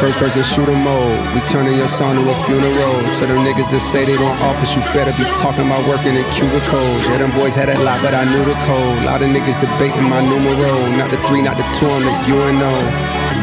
First person shooter mode. We turning your song to a funeral. To them niggas that say they want office, you better be talking about working in cubicles. Yeah, them boys had a lot, but I knew the code. A lot of niggas debating my numero. Not the 3, not the 2, I'm the UNO.